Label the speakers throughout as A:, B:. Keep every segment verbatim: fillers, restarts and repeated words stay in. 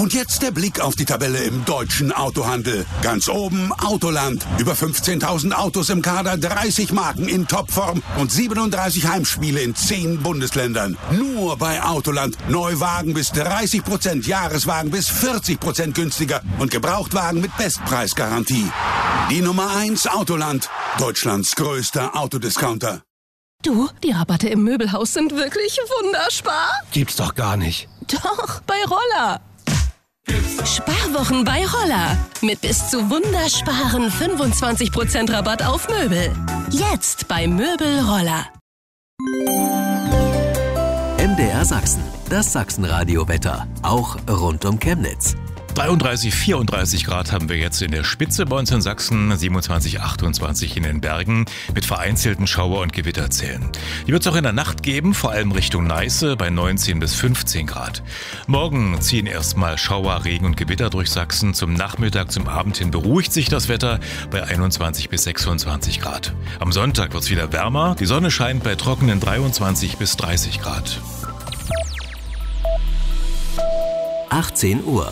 A: Und jetzt der Blick auf die Tabelle im deutschen Autohandel. Ganz oben Autoland. Über fünfzehntausend Autos im Kader, dreißig Marken in Topform und siebenunddreißig Heimspiele in zehn Bundesländern. Nur bei Autoland. Neuwagen bis dreißig Prozent, Jahreswagen bis vierzig Prozent günstiger und Gebrauchtwagen mit Bestpreisgarantie. Die Nummer eins Autoland. Deutschlands größter Autodiscounter.
B: Du, die Rabatte im Möbelhaus sind wirklich wunderspar.
C: Gibt's doch gar nicht.
B: Doch, bei Roller. Sparwochen bei Roller. Mit bis zu wundersparen fünfundzwanzig Prozent Rabatt auf Möbel. Jetzt bei Möbel Roller.
D: M D R Sachsen, das Sachsenradio-Wetter. Auch rund um Chemnitz.
E: dreiunddreißig, vierunddreißig Grad haben wir jetzt in der Spitze bei uns in Sachsen, siebenundzwanzig, achtundzwanzig in den Bergen mit vereinzelten Schauer- und Gewitterzellen. Die wird es auch in der Nacht geben, vor allem Richtung Neiße bei neunzehn bis fünfzehn Grad. Morgen ziehen erstmal Schauer, Regen und Gewitter durch Sachsen. Zum Nachmittag, zum Abend hin beruhigt sich das Wetter bei einundzwanzig bis sechsundzwanzig Grad. Am Sonntag wird es wieder wärmer, die Sonne scheint bei trockenen dreiundzwanzig bis dreißig Grad.
D: achtzehn Uhr.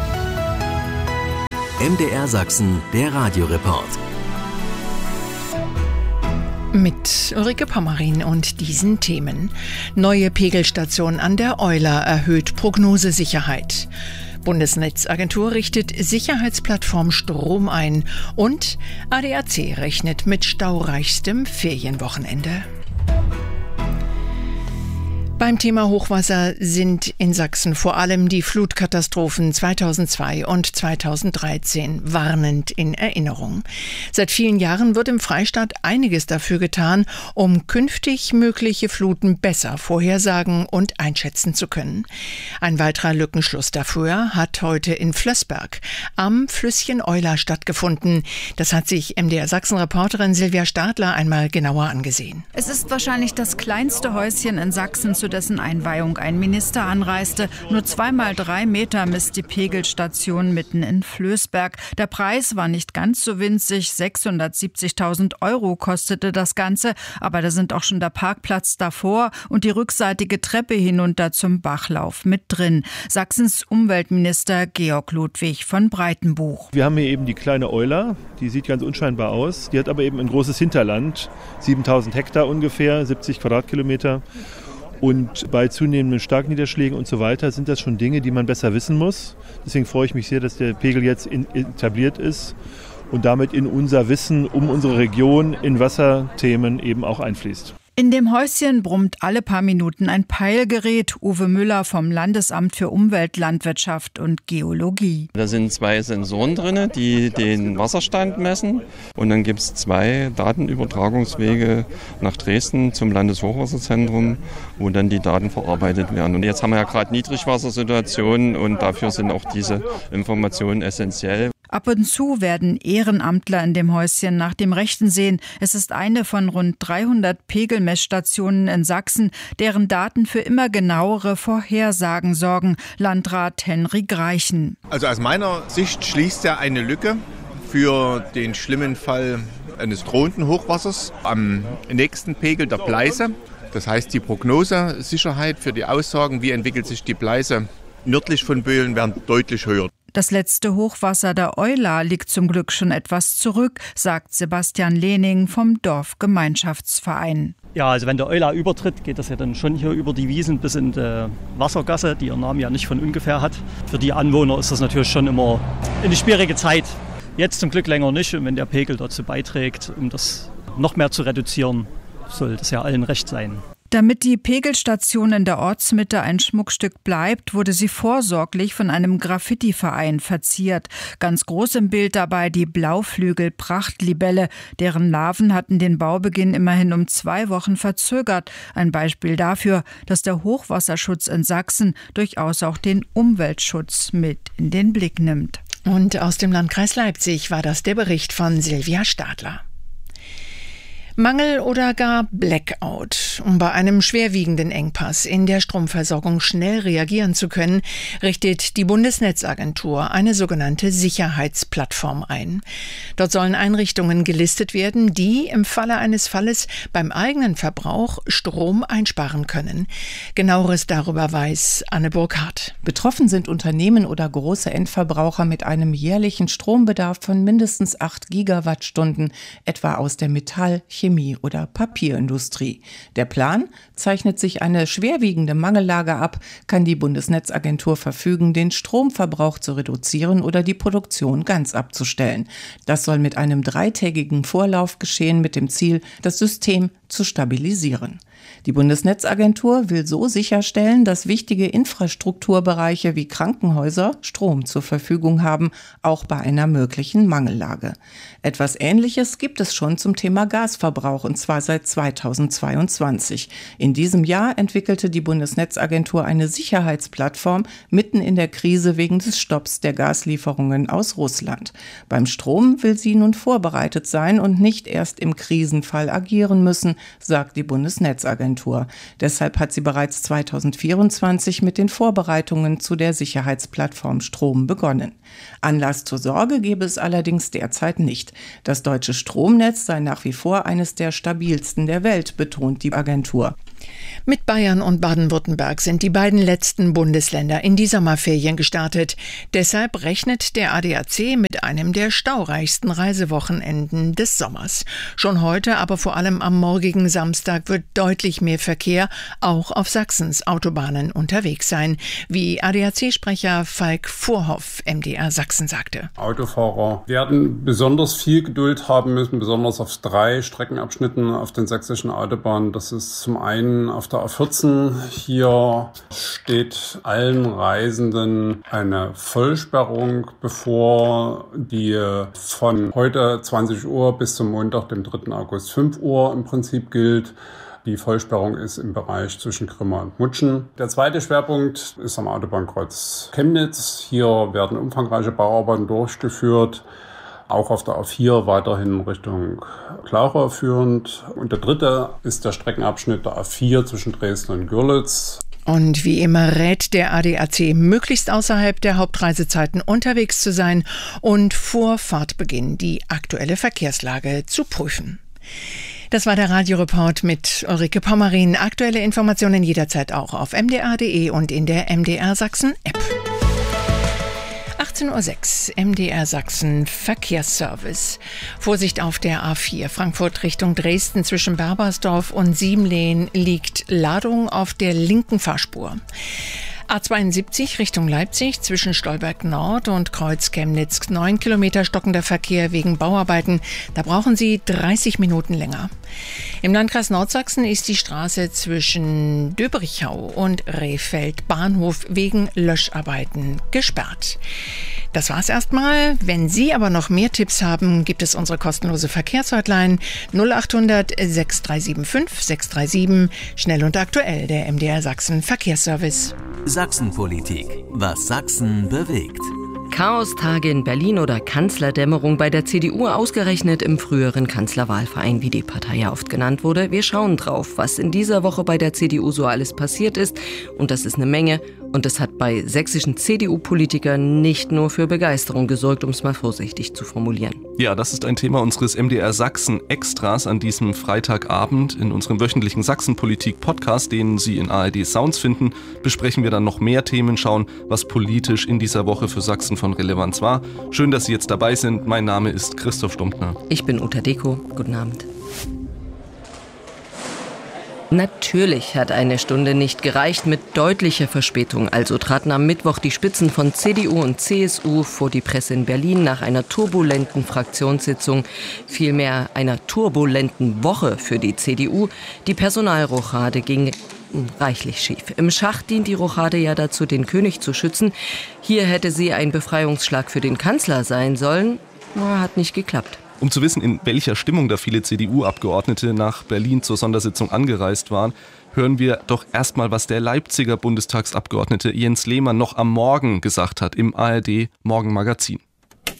D: M D R Sachsen, der Radioreport.
F: Mit Ulrike Pommerin und diesen Themen. Neue Pegelstation an der Euler erhöht Prognosesicherheit. Bundesnetzagentur richtet Sicherheitsplattform Strom ein. Und A D A C rechnet mit staureichstem Ferienwochenende. Beim Thema Hochwasser sind in Sachsen vor allem die Flutkatastrophen zweitausendzwei und zweitausenddreizehn warnend in Erinnerung. Seit vielen Jahren wird im Freistaat einiges dafür getan, um künftig mögliche Fluten besser vorhersagen und einschätzen zu können. Ein weiterer Lückenschluss dafür hat heute in Flößberg am Flüsschen Euler stattgefunden. Das hat sich M D R Sachsen-Reporterin Silvia Stadler einmal genauer angesehen.
G: Es ist wahrscheinlich das kleinste Häuschen in Sachsen, zu dessen Einweihung ein Minister anreiste. Nur zweimal drei Meter misst die Pegelstation mitten in Flößberg. Der Preis war nicht ganz so winzig. sechshundertsiebzigtausend Euro kostete das Ganze. Aber da sind auch schon der Parkplatz davor und die rückseitige Treppe hinunter zum Bachlauf mit drin. Sachsens Umweltminister Georg Ludwig von Breitenbuch.
H: Wir haben hier eben die kleine Euler. Die sieht ganz unscheinbar aus. Die hat aber eben ein großes Hinterland. siebentausend Hektar ungefähr, siebzig Quadratkilometer. Und bei zunehmenden Starkniederschlägen und so weiter sind das schon Dinge, die man besser wissen muss. Deswegen freue ich mich sehr, dass der Pegel jetzt in, etabliert ist und damit in unser Wissen um unsere Region in Wasserthemen eben auch einfließt.
G: In dem Häuschen brummt alle paar Minuten ein Peilgerät. Uwe Müller vom Landesamt für Umwelt, Landwirtschaft und Geologie.
I: Da sind zwei Sensoren drin, die den Wasserstand messen. Und dann gibt es zwei Datenübertragungswege nach Dresden zum Landeshochwasserzentrum, wo dann die Daten verarbeitet werden. Und jetzt haben wir ja gerade Niedrigwassersituationen und dafür sind auch diese Informationen essentiell.
G: Ab und zu werden Ehrenamtler in dem Häuschen nach dem Rechten sehen. Es ist eine von rund dreihundert Pegelmessstationen in Sachsen, deren Daten für immer genauere Vorhersagen sorgen. Landrat Henry Greichen.
J: Also aus meiner Sicht schließt er eine Lücke für den schlimmen Fall eines drohenden Hochwassers am nächsten Pegel der Pleiße. Das heißt, die Prognosesicherheit für die Aussagen, wie entwickelt sich die Pleiße nördlich von Böhlen, werden deutlich höher.
G: Das letzte Hochwasser der Euler liegt zum Glück schon etwas zurück, sagt Sebastian Lehning vom Dorfgemeinschaftsverein.
K: Ja, also wenn der Euler übertritt, geht das ja dann schon hier über die Wiesen bis in die Wassergasse, die ihren Namen ja nicht von ungefähr hat. Für die Anwohner ist das natürlich schon immer eine schwierige Zeit. Jetzt zum Glück länger nicht. Und wenn der Pegel dazu beiträgt, um das noch mehr zu reduzieren, soll das ja allen recht sein.
G: Damit die Pegelstation in der Ortsmitte ein Schmuckstück bleibt, wurde sie vorsorglich von einem Graffiti-Verein verziert. Ganz groß im Bild dabei die Blauflügel-Prachtlibelle. Deren Larven hatten den Baubeginn immerhin um zwei Wochen verzögert. Ein Beispiel dafür, dass der Hochwasserschutz in Sachsen durchaus auch den Umweltschutz mit in den Blick nimmt.
F: Und aus dem Landkreis Leipzig war das der Bericht von Silvia Stadler. Mangel oder gar Blackout. Um bei einem schwerwiegenden Engpass in der Stromversorgung schnell reagieren zu können, richtet die Bundesnetzagentur eine sogenannte Sicherheitsplattform ein. Dort sollen Einrichtungen gelistet werden, die im Falle eines Falles beim eigenen Verbrauch Strom einsparen können. Genaueres darüber weiß Anne Burkhardt.
C: Betroffen sind Unternehmen oder große Endverbraucher mit einem jährlichen Strombedarf von mindestens acht Gigawattstunden, etwa aus der Metall-, Chemie- oder Papierindustrie. Der Plan: Zeichnet sich eine schwerwiegende Mangellage ab, kann die Bundesnetzagentur verfügen, den Stromverbrauch zu reduzieren oder die Produktion ganz abzustellen. Das soll mit einem dreitägigen Vorlauf geschehen, mit dem Ziel, das System zu stabilisieren. Die Bundesnetzagentur will so sicherstellen, dass wichtige Infrastrukturbereiche wie Krankenhäuser Strom zur Verfügung haben, auch bei einer möglichen Mangellage. Etwas Ähnliches gibt es schon zum Thema Gasverbrauch, und zwar seit zweitausendzweiundzwanzig. In diesem Jahr entwickelte die Bundesnetzagentur eine Sicherheitsplattform mitten in der Krise wegen des Stopps der Gaslieferungen aus Russland. Beim Strom will sie nun vorbereitet sein und nicht erst im Krisenfall agieren müssen, sagt die Bundesnetzagentur. Deshalb hat sie bereits zweitausendvierundzwanzig mit den Vorbereitungen zu der Sicherheitsplattform Strom begonnen. Anlass zur Sorge gebe es allerdings derzeit nicht. Das deutsche Stromnetz sei nach wie vor eines der stabilsten der Welt, betont die Agentur.
F: Mit Bayern und Baden-Württemberg sind die beiden letzten Bundesländer in die Sommerferien gestartet. Deshalb rechnet der A D A C mit einem der staureichsten Reisewochenenden des Sommers. Schon heute, aber vor allem am morgigen Samstag, wird deutlich mehr Verkehr auch auf Sachsens Autobahnen unterwegs sein, wie A D A C-Sprecher Falk Vorhoff M D R Sachsen sagte.
L: Autofahrer werden besonders viel Geduld haben müssen, besonders auf drei Streckenabschnitten auf den sächsischen Autobahnen. Das ist zum einen auf der A vierzehn. Hier steht allen Reisenden eine Vollsperrung bevor, die von heute zwanzig Uhr bis zum Montag, dem dritten August fünf Uhr im Prinzip gilt. Die Vollsperrung ist im Bereich zwischen Grimma und Mutschen. Der zweite Schwerpunkt ist am Autobahnkreuz Chemnitz. Hier werden umfangreiche Bauarbeiten durchgeführt. Auch auf der A vier weiterhin Richtung Klarau führend. Und der dritte ist der Streckenabschnitt der A vier zwischen Dresden und Görlitz.
F: Und wie immer rät der A D A C, möglichst außerhalb der Hauptreisezeiten unterwegs zu sein und vor Fahrtbeginn die aktuelle Verkehrslage zu prüfen. Das war der Radioreport mit Ulrike Pommerin. Aktuelle Informationen jederzeit auch auf m d r punkt d e und in der M D R Sachsen App. achtzehn Uhr sechs, M D R Sachsen Verkehrsservice. Vorsicht auf der A vier, Frankfurt Richtung Dresden zwischen Berbersdorf und Siemlehen liegt Ladung auf der linken Fahrspur. A zweiundsiebzig Richtung Leipzig zwischen Stolberg Nord und Kreuz Chemnitz. Neun Kilometer stockender Verkehr wegen Bauarbeiten. Da brauchen Sie dreißig Minuten länger. Im Landkreis Nordsachsen ist die Straße zwischen Döberichau und Rehfeld Bahnhof wegen Löscharbeiten gesperrt. Das war's erstmal. Wenn Sie aber noch mehr Tipps haben, gibt es unsere kostenlose Verkehrshotline null achthundert sechs drei sieben fünf sechs drei sieben. Schnell und aktuell, der M D R Sachsen Verkehrsservice.
D: Sachsenpolitik. Was Sachsen bewegt.
B: Chaostage in Berlin oder Kanzlerdämmerung bei der C D U, ausgerechnet im früheren Kanzlerwahlverein, wie die Partei ja oft genannt wurde. Wir schauen drauf, was in dieser Woche bei der C D U so alles passiert ist. Und das ist eine Menge. Und das hat bei sächsischen C D U-Politikern nicht nur für Begeisterung gesorgt, um es mal vorsichtig zu formulieren.
M: Ja, das ist ein Thema unseres M D R Sachsen Extras an diesem Freitagabend. In unserem wöchentlichen Sachsenpolitik-Podcast, den Sie in A R D Sounds finden, besprechen wir dann noch mehr Themen, schauen, was politisch in dieser Woche für Sachsen von Relevanz war. Schön, dass Sie jetzt dabei sind. Mein Name ist Christoph Stumptner.
B: Ich bin Uta Deko. Guten Abend. Natürlich hat eine Stunde nicht gereicht. Mit deutlicher Verspätung also traten am Mittwoch die Spitzen von C D U und C S U vor die Presse in Berlin nach einer turbulenten Fraktionssitzung, vielmehr einer turbulenten Woche für die C D U. Die Personalrochade ging reichlich schief. Im Schach dient die Rochade ja dazu, den König zu schützen. Hier hätte sie ein Befreiungsschlag für den Kanzler sein sollen. Hat nicht geklappt.
M: Um zu wissen, in welcher Stimmung da viele C D U-Abgeordnete nach Berlin zur Sondersitzung angereist waren, hören wir doch erstmal, was der Leipziger Bundestagsabgeordnete Jens Lehmann noch am Morgen gesagt hat im A R D Morgenmagazin.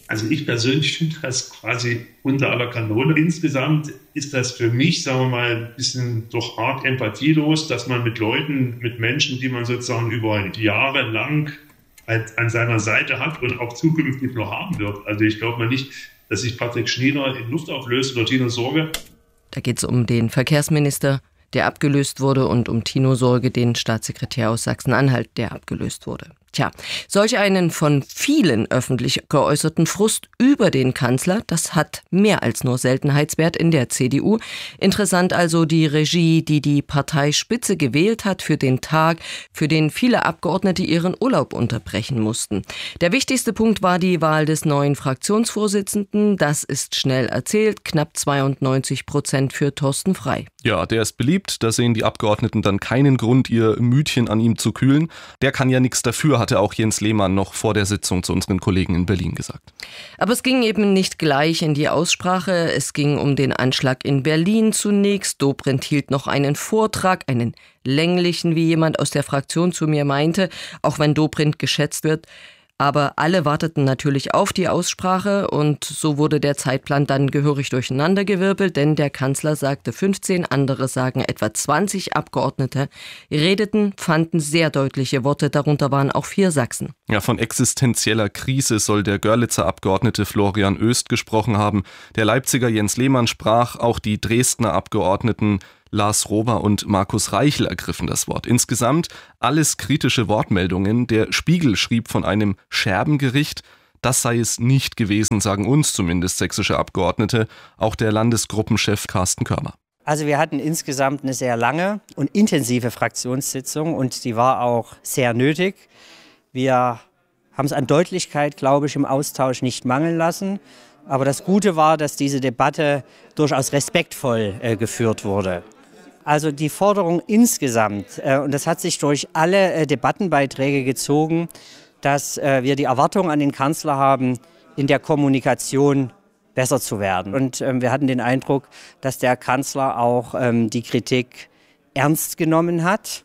N: Also ich persönlich finde das quasi unter aller Kanone. Insgesamt ist das für mich, sagen wir mal, ein bisschen doch arg empathielos, dass man mit Leuten, mit Menschen, die man sozusagen über Jahre lang an seiner Seite hat und auch zukünftig noch haben wird. Also ich glaube mal nicht, dass sich Patrick Schnieder in Luft auflöst oder Tino Sorge.
B: Da geht es um den Verkehrsminister, der abgelöst wurde, und um Tino Sorge, den Staatssekretär aus Sachsen-Anhalt, der abgelöst wurde. Tja, solch einen von vielen öffentlich geäußerten Frust über den Kanzler, das hat mehr als nur Seltenheitswert in der C D U. Interessant also die Regie, die die Parteispitze gewählt hat für den Tag, für den viele Abgeordnete ihren Urlaub unterbrechen mussten. Der wichtigste Punkt war die Wahl des neuen Fraktionsvorsitzenden. Das ist schnell erzählt, knapp zweiundneunzig Prozent für Thorsten Frey.
M: Ja, der ist beliebt, da sehen die Abgeordneten dann keinen Grund, ihr Mütchen an ihm zu kühlen. Der kann ja nichts dafür, hatte auch Jens Lehmann noch vor der Sitzung zu unseren Kollegen in Berlin gesagt.
B: Aber es ging eben nicht gleich in die Aussprache. Es ging um den Anschlag in Berlin zunächst. Dobrindt hielt noch einen Vortrag, einen länglichen, wie jemand aus der Fraktion zu mir meinte, auch wenn Dobrindt geschätzt wird. Aber alle warteten natürlich auf die Aussprache und so wurde der Zeitplan dann gehörig durcheinandergewirbelt, denn der Kanzler sagte fünfzehn, andere sagen etwa zwanzig Abgeordnete, redeten, fanden sehr deutliche Worte, darunter waren auch vier Sachsen.
M: Ja, von existenzieller Krise soll der Görlitzer Abgeordnete Florian Oest gesprochen haben. Der Leipziger Jens Lehmann sprach, auch die Dresdner Abgeordneten Lars Rober und Markus Reichel ergriffen das Wort. Insgesamt alles kritische Wortmeldungen. Der Spiegel schrieb von einem Scherbengericht. Das sei es nicht gewesen, sagen uns zumindest sächsische Abgeordnete. Auch der Landesgruppenchef Carsten Körmer.
O: Also wir hatten insgesamt eine sehr lange und intensive Fraktionssitzung und die war auch sehr nötig. Wir haben es an Deutlichkeit, glaube ich, im Austausch nicht mangeln lassen. Aber das Gute war, dass diese Debatte durchaus respektvoll äh, geführt wurde. Also die Forderung insgesamt, äh, und das hat sich durch alle äh, Debattenbeiträge gezogen, dass äh, wir die Erwartung an den Kanzler haben, in der Kommunikation besser zu werden. Und ähm, wir hatten den Eindruck, dass der Kanzler auch ähm, die Kritik ernst genommen hat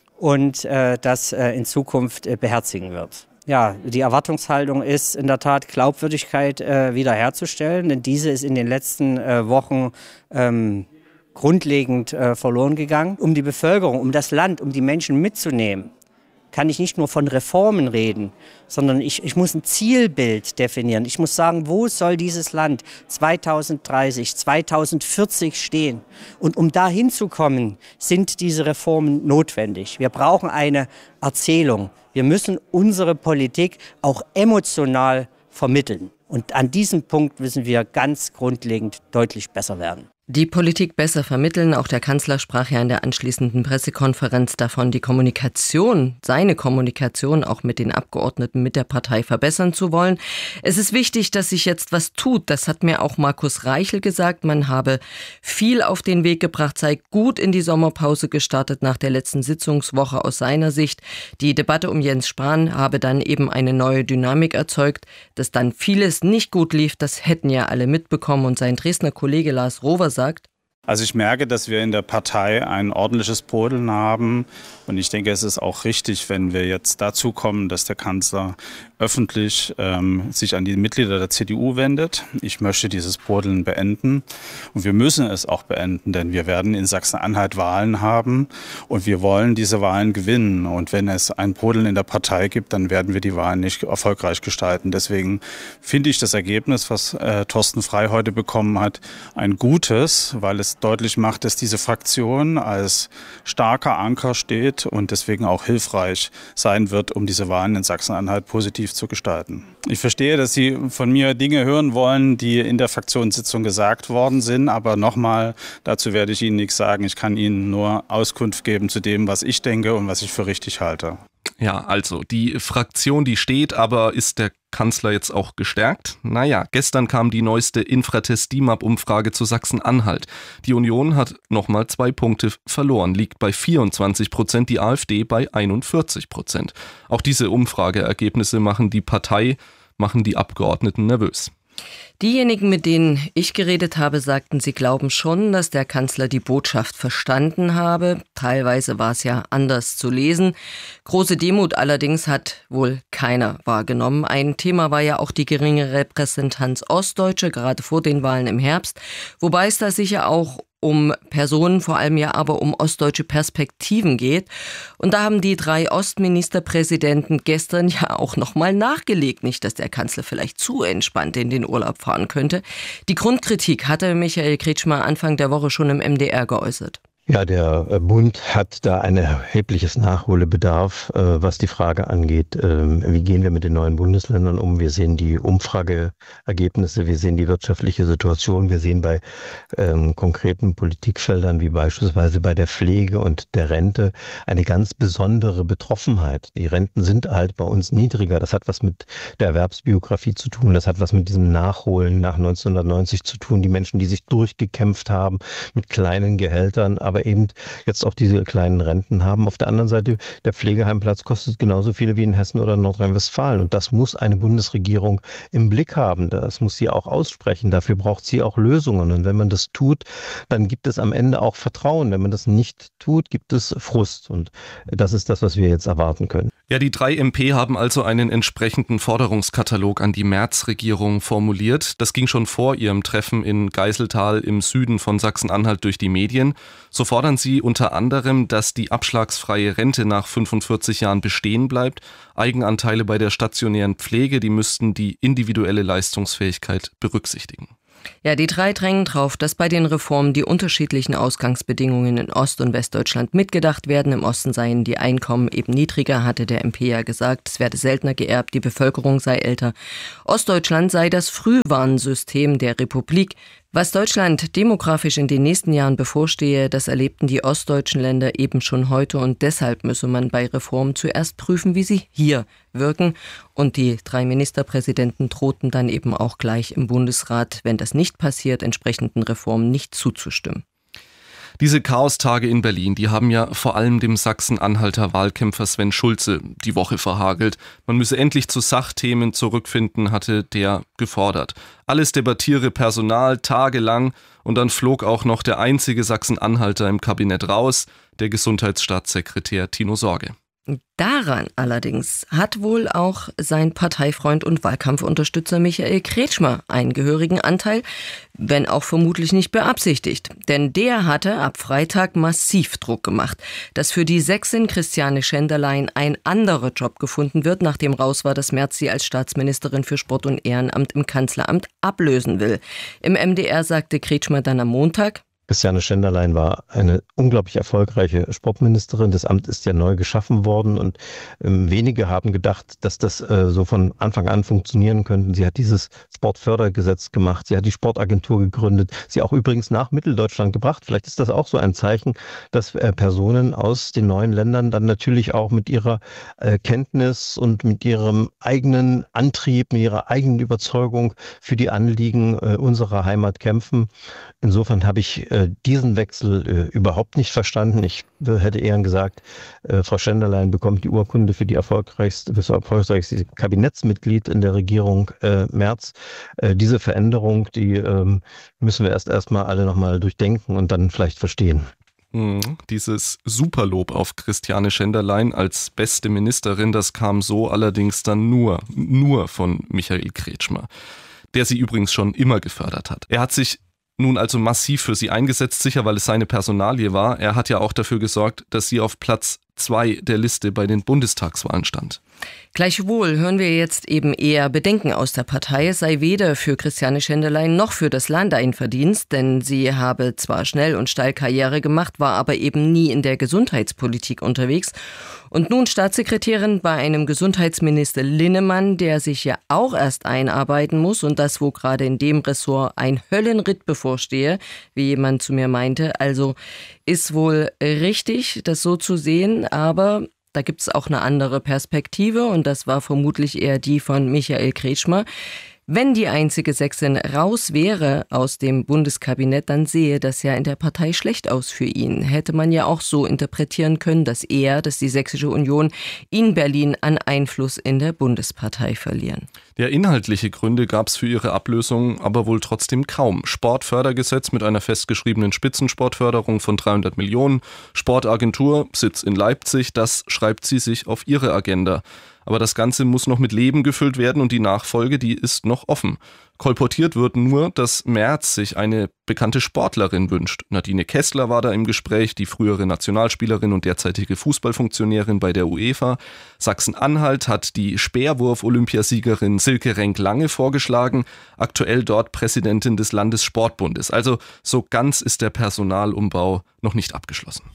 O: und äh, das äh, in Zukunft äh, beherzigen wird. Ja, die Erwartungshaltung ist in der Tat, Glaubwürdigkeit äh, wiederherzustellen, denn diese ist in den letzten äh, Wochen ähm, grundlegend äh, verloren gegangen. Um die Bevölkerung, um das Land, um die Menschen mitzunehmen, kann ich nicht nur von Reformen reden, sondern ich, ich muss ein Zielbild definieren. Ich muss sagen, wo soll dieses Land zweitausenddreißig, zweitausendvierzig stehen? Und um da hinzukommen, sind diese Reformen notwendig. Wir brauchen eine Erzählung. Wir müssen unsere Politik auch emotional vermitteln. Und an diesem Punkt müssen wir ganz grundlegend deutlich besser werden.
B: Die Politik besser vermitteln. Auch der Kanzler sprach ja in der anschließenden Pressekonferenz davon, die Kommunikation, seine Kommunikation auch mit den Abgeordneten, mit der Partei verbessern zu wollen. Es ist wichtig, dass sich jetzt was tut. Das hat mir auch Markus Reichel gesagt. Man habe viel auf den Weg gebracht, sei gut in die Sommerpause gestartet nach der letzten Sitzungswoche aus seiner Sicht. Die Debatte um Jens Spahn habe dann eben eine neue Dynamik erzeugt. Dass dann vieles nicht gut lief, das hätten ja alle mitbekommen. Und sein Dresdner Kollege Lars Rover sagt:
P: Also ich merke, dass wir in der Partei ein ordentliches Brodeln haben und ich denke, es ist auch richtig, wenn wir jetzt dazu kommen, dass der Kanzler öffentlich ähm, sich an die Mitglieder der C D U wendet. Ich möchte dieses Brodeln beenden und wir müssen es auch beenden, denn wir werden in Sachsen-Anhalt Wahlen haben und wir wollen diese Wahlen gewinnen. Und wenn es ein Brodeln in der Partei gibt, dann werden wir die Wahlen nicht erfolgreich gestalten. Deswegen finde ich das Ergebnis, was äh, Thorsten Frey heute bekommen hat, ein gutes, weil es deutlich macht, dass diese Fraktion als starker Anker steht und deswegen auch hilfreich sein wird, um diese Wahlen in Sachsen-Anhalt positiv zu gestalten. Ich verstehe, dass Sie von mir Dinge hören wollen, die in der Fraktionssitzung gesagt worden sind, aber nochmal, dazu werde ich Ihnen nichts sagen. Ich kann Ihnen nur Auskunft geben zu dem, was ich denke und was ich für richtig halte.
M: Ja, also die Fraktion, die steht, aber ist der Kanzler jetzt auch gestärkt? Naja, gestern kam die neueste Infratest-D I M A P-Umfrage zu Sachsen-Anhalt. Die Union hat nochmal zwei Punkte verloren, liegt bei vierundzwanzig Prozent, die AfD bei einundvierzig Prozent. Auch diese Umfrageergebnisse machen die Partei, machen die Abgeordneten nervös.
B: Diejenigen, mit denen ich geredet habe, sagten, sie glauben schon, dass der Kanzler die Botschaft verstanden habe. Teilweise war es ja anders zu lesen. Große Demut allerdings hat wohl keiner wahrgenommen. Ein Thema war ja auch die geringe Repräsentanz Ostdeutsche, gerade vor den Wahlen im Herbst. Wobei es da sicher auch um Personen, vor allem ja aber um ostdeutsche Perspektiven geht. Und da haben die drei Ostministerpräsidenten gestern ja auch nochmal nachgelegt. Nicht, dass der Kanzler vielleicht zu entspannt in den Urlaub fahren könnte. Die Grundkritik hatte Michael Kretschmer Anfang der Woche schon im M D R geäußert.
Q: Ja, der Bund hat da ein erhebliches Nachholbedarf, was die Frage angeht, wie gehen wir mit den neuen Bundesländern um. Wir sehen die Umfrageergebnisse, wir sehen die wirtschaftliche Situation, wir sehen bei ähm, konkreten Politikfeldern wie beispielsweise bei der Pflege und der Rente eine ganz besondere Betroffenheit. Die Renten sind halt bei uns niedriger. Das hat was mit der Erwerbsbiografie zu tun, das hat was mit diesem Nachholen nach neunzehnhundertneunzig zu tun. Die Menschen, die sich durchgekämpft haben mit kleinen Gehältern, aber eben jetzt auch diese kleinen Renten haben. Auf der anderen Seite, der Pflegeheimplatz kostet genauso viel wie in Hessen oder Nordrhein-Westfalen. Und das muss eine Bundesregierung im Blick haben. Das muss sie auch aussprechen. Dafür braucht sie auch Lösungen. Und wenn man das tut, dann gibt es am Ende auch Vertrauen. Wenn man das nicht tut, gibt es Frust. Und das ist das, was wir jetzt erwarten können.
M: Ja, die drei M P haben also einen entsprechenden Forderungskatalog an die Merz-Regierung formuliert. Das ging schon vor ihrem Treffen in Geiseltal im Süden von Sachsen-Anhalt durch die Medien. So fordern sie unter anderem, dass die abschlagsfreie Rente nach fünfundvierzig Jahren bestehen bleibt. Eigenanteile bei der stationären Pflege, die müssten die individuelle Leistungsfähigkeit berücksichtigen.
B: Ja, die drei drängen drauf, dass bei den Reformen die unterschiedlichen Ausgangsbedingungen in Ost- und Westdeutschland mitgedacht werden. Im Osten seien die Einkommen eben niedriger, hatte der M P ja gesagt. Es werde seltener geerbt, die Bevölkerung sei älter. Ostdeutschland sei das Frühwarnsystem der Republik. Was Deutschland demografisch in den nächsten Jahren bevorstehe, das erlebten die ostdeutschen Länder eben schon heute und deshalb müsse man bei Reformen zuerst prüfen, wie sie hier wirken. Und die drei Ministerpräsidenten drohten dann eben auch gleich im Bundesrat, wenn das nicht passiert, entsprechenden Reformen nicht zuzustimmen.
M: Diese Chaostage in Berlin, die haben ja vor allem dem Sachsen-Anhalter Wahlkämpfer Sven Schulze die Woche verhagelt. Man müsse endlich zu Sachthemen zurückfinden, hatte der gefordert. Alles debattiere Personal tagelang und dann flog auch noch der einzige Sachsen-Anhalter im Kabinett raus, der Gesundheitsstaatssekretär Tino Sorge.
B: Daran allerdings hat wohl auch sein Parteifreund und Wahlkampfunterstützer Michael Kretschmer einen gehörigen Anteil, wenn auch vermutlich nicht beabsichtigt. Denn der hatte ab Freitag massiv Druck gemacht, dass für die Sächsin Christiane Schenderlein ein anderer Job gefunden wird, nachdem raus war, dass Merz sie als Staatsministerin für Sport und Ehrenamt im Kanzleramt ablösen will. Im M D R sagte Kretschmer dann am Montag:
Q: Christiane Schenderlein war eine unglaublich erfolgreiche Sportministerin. Das Amt ist ja neu geschaffen worden und ähm, wenige haben gedacht, dass das äh, so von Anfang an funktionieren könnte. Sie hat dieses Sportfördergesetz gemacht, sie hat die Sportagentur gegründet, sie auch übrigens nach Mitteldeutschland gebracht. Vielleicht ist das auch so ein Zeichen, dass äh, Personen aus den neuen Ländern dann natürlich auch mit ihrer äh, Kenntnis und mit ihrem eigenen Antrieb, mit ihrer eigenen Überzeugung für die Anliegen äh, unserer Heimat kämpfen. Insofern habe ich äh, diesen Wechsel äh, überhaupt nicht verstanden. Ich äh, hätte eher gesagt, äh, Frau Schenderlein bekommt die Urkunde für die erfolgreichste, das erfolgreichste Kabinettsmitglied in der Regierung äh, Merz. Äh, diese Veränderung, die äh, müssen wir erst erstmal alle nochmal durchdenken und dann vielleicht verstehen.
M: Dieses Superlob auf Christiane Schenderlein als beste Ministerin, das kam so allerdings dann nur, nur von Michael Kretschmer, der sie übrigens schon immer gefördert hat. Er hat sich nun also massiv für sie eingesetzt, sicher weil es seine Personalie war. Er hat ja auch dafür gesorgt, dass sie auf Platz zwei der Liste bei den Bundestagswahlen stand.
B: Gleichwohl hören wir jetzt eben eher Bedenken aus der Partei. Es sei weder für Christiane Schenderlein noch für das Land ein Verdienst, denn sie habe zwar schnell und steil Karriere gemacht, war aber eben nie in der Gesundheitspolitik unterwegs. Und nun Staatssekretärin bei einem Gesundheitsminister Linnemann, der sich ja auch erst einarbeiten muss und das, wo gerade in dem Ressort ein Höllenritt bevorstehe, wie jemand zu mir meinte. Also ist wohl richtig, das so zu sehen, aber da gibt es auch eine andere Perspektive und das war vermutlich eher die von Michael Kretschmer. Wenn die einzige Sächsin raus wäre aus dem Bundeskabinett, dann sehe das ja in der Partei schlecht aus für ihn. Hätte man ja auch so interpretieren können, dass er, dass die Sächsische Union in Berlin an Einfluss in der Bundespartei verlieren.
M: Ja, inhaltliche Gründe gab es für ihre Ablösung aber wohl trotzdem kaum. Sportfördergesetz mit einer festgeschriebenen Spitzensportförderung von dreihundert Millionen, Sportagentur, Sitz in Leipzig, das schreibt sie sich auf ihre Agenda. Aber das Ganze muss noch mit Leben gefüllt werden und die Nachfolge, die ist noch offen. Kolportiert wird nur, dass Merz sich eine bekannte Sportlerin wünscht. Nadine Kessler war da im Gespräch, die frühere Nationalspielerin und derzeitige Fußballfunktionärin bei der UEFA. Sachsen-Anhalt hat die Speerwurf-Olympiasiegerin Silke Renk-Lange vorgeschlagen, aktuell dort Präsidentin des Landessportbundes. Also so ganz ist der Personalumbau noch nicht abgeschlossen.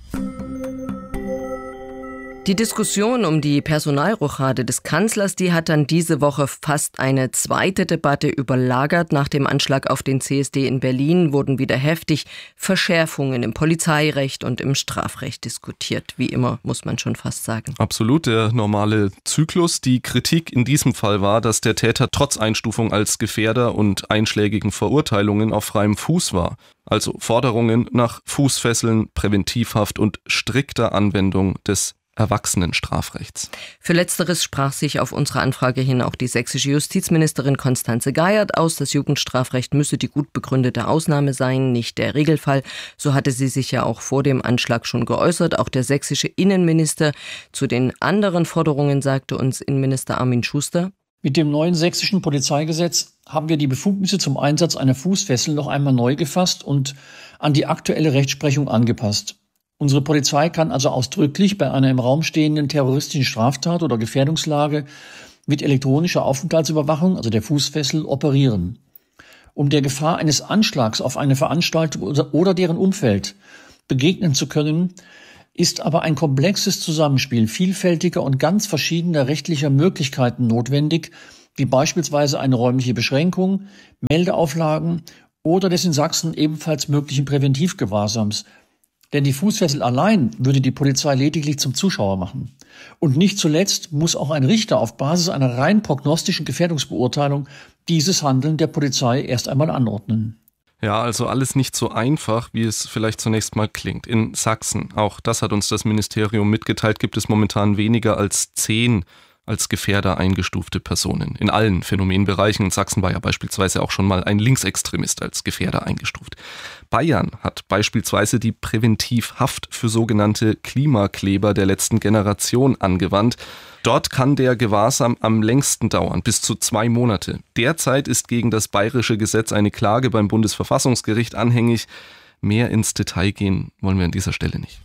B: Die Diskussion um die Personalrochade des Kanzlers, die hat dann diese Woche fast eine zweite Debatte überlagert. Nach dem Anschlag auf den C S D in Berlin wurden wieder heftig Verschärfungen im Polizeirecht und im Strafrecht diskutiert. Wie immer, muss man schon fast sagen.
M: Absolut, der normale Zyklus. Die Kritik in diesem Fall war, dass der Täter trotz Einstufung als Gefährder und einschlägigen Verurteilungen auf freiem Fuß war. Also Forderungen nach Fußfesseln, Präventivhaft und strikter Anwendung des Erwachsenenstrafrechts.
B: Für Letzteres sprach sich auf unsere Anfrage hin auch die sächsische Justizministerin Constanze Geiert aus. Das Jugendstrafrecht müsse die gut begründete Ausnahme sein, nicht der Regelfall. So hatte sie sich ja auch vor dem Anschlag schon geäußert. Auch der sächsische Innenminister. Zu den anderen Forderungen sagte uns Innenminister Armin Schuster:
R: Mit dem neuen sächsischen Polizeigesetz haben wir die Befugnisse zum Einsatz einer Fußfessel noch einmal neu gefasst und an die aktuelle Rechtsprechung angepasst. Unsere Polizei kann also ausdrücklich bei einer im Raum stehenden terroristischen Straftat oder Gefährdungslage mit elektronischer Aufenthaltsüberwachung, also der Fußfessel, operieren. Um der Gefahr eines Anschlags auf eine Veranstaltung oder deren Umfeld begegnen zu können, ist aber ein komplexes Zusammenspiel vielfältiger und ganz verschiedener rechtlicher Möglichkeiten notwendig, wie beispielsweise eine räumliche Beschränkung, Meldeauflagen oder des in Sachsen ebenfalls möglichen Präventivgewahrsams. Denn die Fußfessel allein würde die Polizei lediglich zum Zuschauer machen. Und nicht zuletzt muss auch ein Richter auf Basis einer rein prognostischen Gefährdungsbeurteilung dieses Handeln der Polizei erst einmal anordnen.
M: Ja, also alles nicht so einfach, wie es vielleicht zunächst mal klingt. In Sachsen, auch das hat uns das Ministerium mitgeteilt, gibt es momentan weniger als zehn als Gefährder eingestufte Personen. In allen Phänomenbereichen. In Sachsen war ja beispielsweise auch schon mal ein Linksextremist als Gefährder eingestuft. Bayern hat beispielsweise die Präventivhaft für sogenannte Klimakleber der letzten Generation angewandt. Dort kann der Gewahrsam am längsten dauern, bis zu zwei Monate. Derzeit ist gegen das bayerische Gesetz eine Klage beim Bundesverfassungsgericht anhängig. Mehr ins Detail gehen wollen wir an dieser Stelle nicht.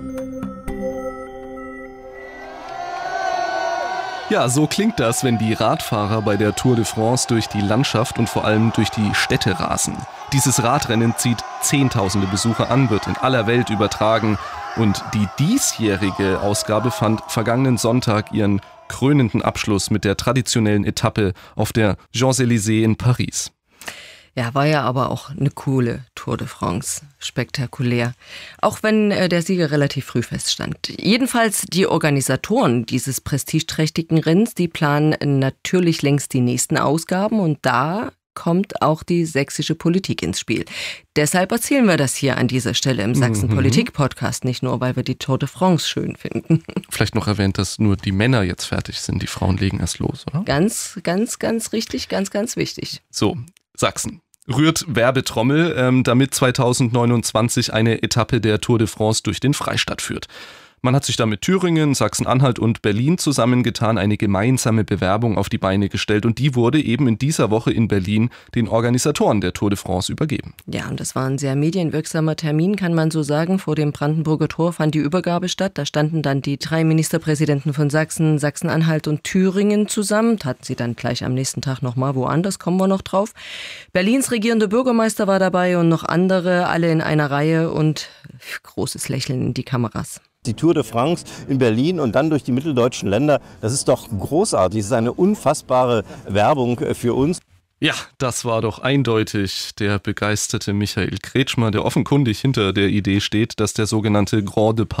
M: Ja, so klingt das, wenn die Radfahrer bei der Tour de France durch die Landschaft und vor allem durch die Städte rasen. Dieses Radrennen zieht Zehntausende Besucher an, wird in aller Welt übertragen und die diesjährige Ausgabe fand vergangenen Sonntag ihren krönenden Abschluss mit der traditionellen Etappe auf der Champs-Élysées in Paris.
B: Ja, war ja aber auch eine coole Tour de France. Spektakulär. Auch wenn äh, der Sieger relativ früh feststand. Jedenfalls die Organisatoren dieses prestigeträchtigen Rennens, die planen natürlich längst die nächsten Ausgaben und da kommt auch die sächsische Politik ins Spiel. Deshalb erzählen wir das hier an dieser Stelle im Sachsen-Politik-Podcast, nicht nur, weil wir die Tour de France schön finden.
M: Vielleicht noch erwähnt, dass nur die Männer jetzt fertig sind, die Frauen legen erst los, oder?
B: Ganz, ganz, ganz richtig, ganz, ganz wichtig.
M: So, Sachsen. Rührt Werbetrommel, ähm, damit zweitausendneunundzwanzig eine Etappe der Tour de France durch den Freistaat führt. Man hat sich da mit Thüringen, Sachsen-Anhalt und Berlin zusammengetan, eine gemeinsame Bewerbung auf die Beine gestellt und die wurde eben in dieser Woche in Berlin den Organisatoren der Tour de France übergeben.
B: Ja, und das war ein sehr medienwirksamer Termin, kann man so sagen. Vor dem Brandenburger Tor fand die Übergabe statt. Da standen dann die drei Ministerpräsidenten von Sachsen, Sachsen-Anhalt und Thüringen zusammen. Taten sie dann gleich am nächsten Tag nochmal woanders, kommen wir noch drauf. Berlins regierende Bürgermeister war dabei und noch andere, alle in einer Reihe und großes Lächeln in die Kameras.
S: Die Tour de France in Berlin und dann durch die mitteldeutschen Länder, das ist doch großartig. Das ist eine unfassbare Werbung für uns.
M: Ja, das war doch eindeutig der begeisterte Michael Kretschmer, der offenkundig hinter der Idee steht, dass der sogenannte Grand Départ,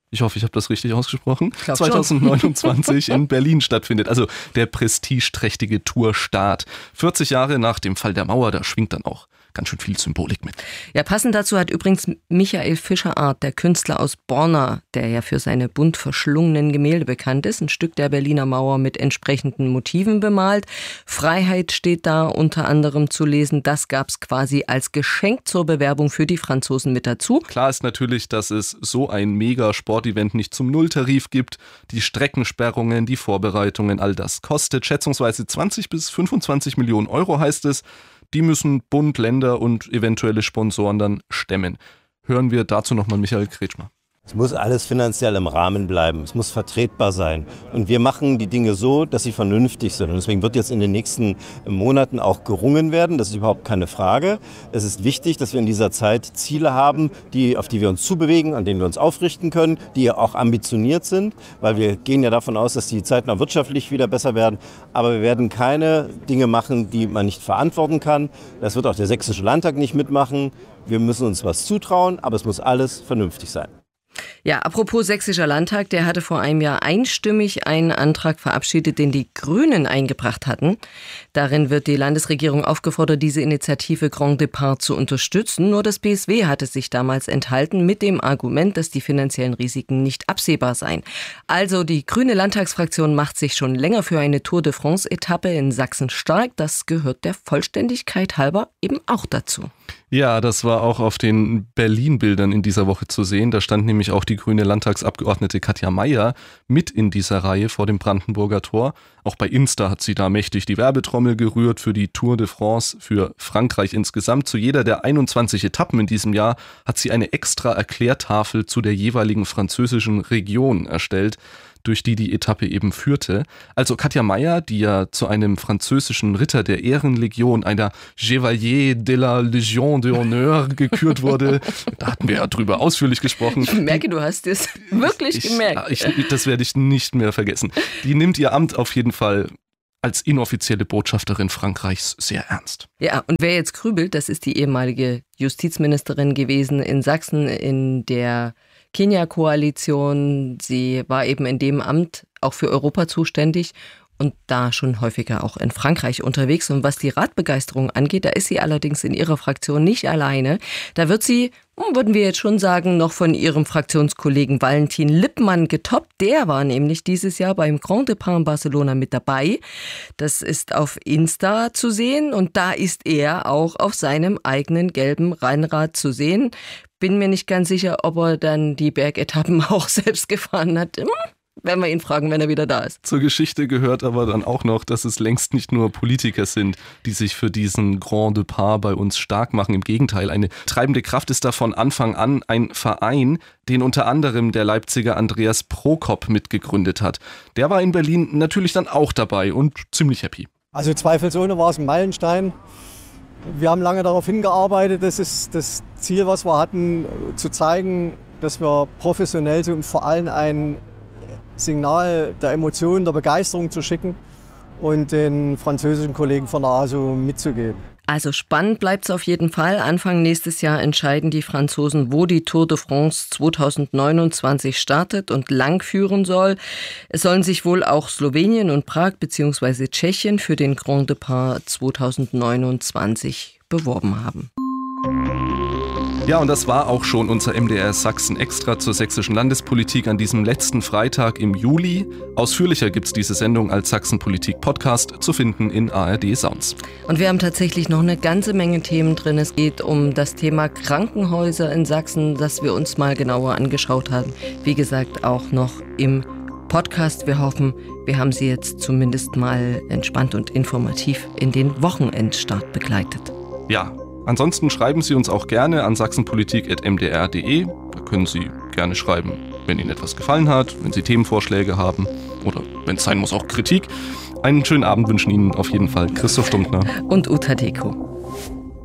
M: ich hoffe, ich habe das richtig ausgesprochen,
B: Glaub
M: zwanzig neunundzwanzig in Berlin stattfindet. Also der prestigeträchtige Tourstart. vierzig Jahre nach dem Fall der Mauer, da schwingt dann auch ganz schön viel Symbolik mit.
B: Ja, passend dazu hat übrigens Michael Fischerart, der Künstler aus Borna, der ja für seine bunt verschlungenen Gemälde bekannt ist, ein Stück der Berliner Mauer mit entsprechenden Motiven bemalt. Freiheit steht da unter anderem zu lesen. Das gab es quasi als Geschenk zur Bewerbung für die Franzosen mit dazu.
M: Klar ist natürlich, dass es so ein Mega-Sportevent nicht zum Nulltarif gibt. Die Streckensperrungen, die Vorbereitungen, all das kostet schätzungsweise zwanzig bis fünfundzwanzig Millionen Euro, heißt es. Die müssen Bund, Länder und eventuelle Sponsoren dann stemmen. Hören wir dazu nochmal Michael Kretschmer.
S: Es muss alles finanziell im Rahmen bleiben. Es muss vertretbar sein. Und wir machen die Dinge so, dass sie vernünftig sind. Und deswegen wird jetzt in den nächsten Monaten auch gerungen werden. Das ist überhaupt keine Frage. Es ist wichtig, dass wir in dieser Zeit Ziele haben, die, auf die wir uns zubewegen, an denen wir uns aufrichten können, die auch ambitioniert sind. Weil wir gehen ja davon aus, dass die Zeiten auch wirtschaftlich wieder besser werden. Aber wir werden keine Dinge machen, die man nicht verantworten kann. Das wird auch der Sächsische Landtag nicht mitmachen. Wir müssen uns was zutrauen, aber es muss alles vernünftig sein.
B: Ja, apropos Sächsischer Landtag, der hatte vor einem Jahr einstimmig einen Antrag verabschiedet, den die Grünen eingebracht hatten. Darin wird die Landesregierung aufgefordert, diese Initiative Grand Départ zu unterstützen. Nur das B S W hatte sich damals enthalten mit dem Argument, dass die finanziellen Risiken nicht absehbar seien. Also die grüne Landtagsfraktion macht sich schon länger für eine Tour de France-Etappe in Sachsen stark. Das gehört der Vollständigkeit halber eben auch dazu.
M: Ja, das war auch auf den Berlin-Bildern in dieser Woche zu sehen. Da stand nämlich auch die grüne Landtagsabgeordnete Katja Mayer mit in dieser Reihe vor dem Brandenburger Tor. Auch bei Insta hat sie da mächtig die Werbetrommel gerührt für die Tour de France, für Frankreich insgesamt. Zu jeder der einundzwanzig Etappen in diesem Jahr hat sie eine extra Erklärtafel zu der jeweiligen französischen Region erstellt, durch die die Etappe eben führte. Also Katja Mayer, die ja zu einem französischen Ritter der Ehrenlegion, einer Chevalier de la Légion d'honneur gekürt wurde. Da hatten wir ja drüber ausführlich gesprochen.
B: Ich merke, du hast es wirklich
M: ich,
B: gemerkt.
M: Ich, das werde ich nicht mehr vergessen. Die nimmt ihr Amt auf jeden Fall als inoffizielle Botschafterin Frankreichs sehr ernst.
B: Ja, und wer jetzt grübelt, das ist die ehemalige Justizministerin gewesen in Sachsen in der Kenia-Koalition. Sie war eben in dem Amt auch für Europa zuständig und da schon häufiger auch in Frankreich unterwegs. Und was die Radbegeisterung angeht, da ist sie allerdings in ihrer Fraktion nicht alleine. Da wird sie, würden wir jetzt schon sagen, noch von ihrem Fraktionskollegen Valentin Lippmann getoppt. Der war nämlich dieses Jahr beim Grand Départ in Barcelona mit dabei. Das ist auf Insta zu sehen und da ist er auch auf seinem eigenen gelben Rennrad zu sehen. Bin mir nicht ganz sicher, ob er dann die Bergetappen auch selbst gefahren hat. Hm, werden wir ihn fragen, wenn er wieder da ist.
M: Zur Geschichte gehört aber dann auch noch, dass es längst nicht nur Politiker sind, die sich für diesen Grand Départ bei uns stark machen. Im Gegenteil, eine treibende Kraft ist da von Anfang an ein Verein, den unter anderem der Leipziger Andreas Prokop mitgegründet hat. Der war in Berlin natürlich dann auch dabei und ziemlich happy.
T: Also zweifelsohne war es ein Meilenstein. Wir haben lange darauf hingearbeitet, das ist das Ziel, was wir hatten, zu zeigen, dass wir professionell sind und vor allem ein Signal der Emotionen, der Begeisterung zu schicken und den französischen Kollegen von der A S O mitzugeben.
B: Also spannend bleibt es auf jeden Fall. Anfang nächstes Jahr entscheiden die Franzosen, wo die Tour de France zwanzig neunundzwanzig startet und lang führen soll. Es sollen sich wohl auch Slowenien und Prag bzw. Tschechien für den Grand Départ zwanzig neunundzwanzig beworben haben.
M: Ja, und das war auch schon unser M D R Sachsen Extra zur sächsischen Landespolitik an diesem letzten Freitag im Juli. Ausführlicher gibt's diese Sendung als Sachsenpolitik-Podcast zu finden in A R D Sounds.
B: Und wir haben tatsächlich noch eine ganze Menge Themen drin. Es geht um das Thema Krankenhäuser in Sachsen, das wir uns mal genauer angeschaut haben. Wie gesagt, auch noch im Podcast. Wir hoffen, wir haben Sie jetzt zumindest mal entspannt und informativ in den Wochenendstart begleitet.
M: Ja. Ansonsten schreiben Sie uns auch gerne an sachsenpolitik at m d r punkt d e. Da können Sie gerne schreiben, wenn Ihnen etwas gefallen hat, wenn Sie Themenvorschläge haben oder wenn es sein muss auch Kritik. Einen schönen Abend wünschen Ihnen auf jeden Fall Christoph Stumptner
B: und Uta Deko.